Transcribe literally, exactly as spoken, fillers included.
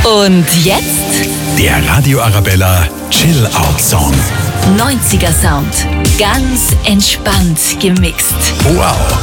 Und jetzt Der Radio Arabella Chill Out Song. neunziger Sound. Ganz entspannt gemixt. Wow.